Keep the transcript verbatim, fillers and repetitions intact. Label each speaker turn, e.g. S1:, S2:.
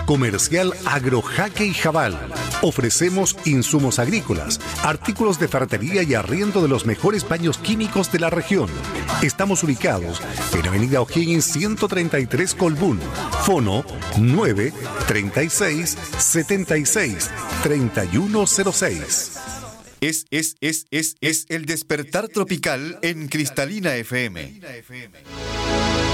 S1: Comercial Agrojaque y Jabal. Ofrecemos insumos agrícolas, artículos de ferretería y arriendo de los mejores baños químicos de la región. Estamos ubicados en Avenida O'Higgins ciento treinta y tres Colbún. Fono nueve treinta y seis setenta y seis treinta y uno cero seis.
S2: Es, es, es, es, es el despertar tropical en Cristalina F M.